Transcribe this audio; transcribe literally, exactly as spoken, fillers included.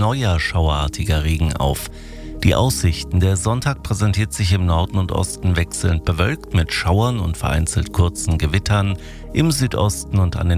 neuer schauerartiger Regen auf. Die Aussichten: Der Sonntag präsentiert sich im Norden und Osten wechselnd bewölkt mit Schauern und vereinzelt kurzen Gewittern, im Südosten und an den